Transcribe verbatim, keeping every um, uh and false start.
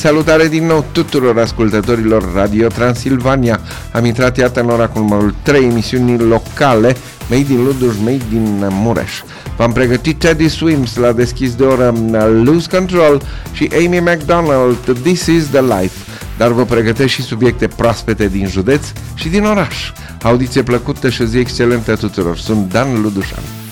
salutare din nou tuturor ascultătorilor Radio Transilvania. Am intrat, iată, în ora cu numărul trei, emisiuni locale, Made in Luduș, Made in Mureș. V-am pregătit Teddy Swims la deschis de oră, Lose Control și Amy McDonald, This is the Life. Dar vă pregătesc și subiecte proaspete din județ și din oraș. Audiție plăcută și zi excelentă tuturor. Sunt Dan Ludușan.